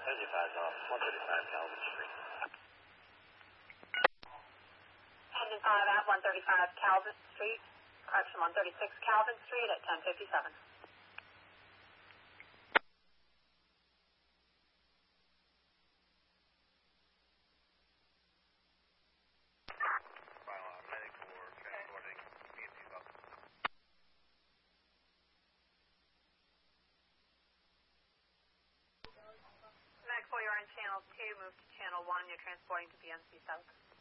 55 off, 135 Calvin Street. Engine 5 at 135 Calvin Street. Correction, 136 Calvin Street at 1057. Maxwell, you're on channel 2. Move to channel 1. You're transporting to BNC South.